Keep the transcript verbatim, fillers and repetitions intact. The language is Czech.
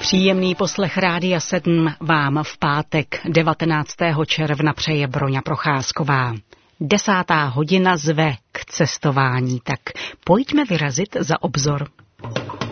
Příjemný poslech Rádia sedm vám v pátek devatenáctého června přeje Broňa Procházková. Desátá hodina zve k cestování, tak pojďme vyrazit za obzor.